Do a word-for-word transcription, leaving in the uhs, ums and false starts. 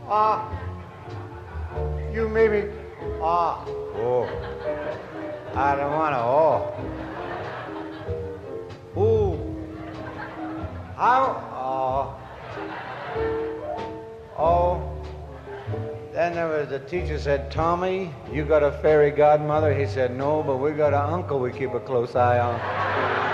Ah. You made me. Ah. Oh. I don't want to. Oh. Ooh. How? Oh. Oh. Then there was the teacher said, Tommy, you got a fairy godmother? He said, no, but we got an uncle we keep a close eye on.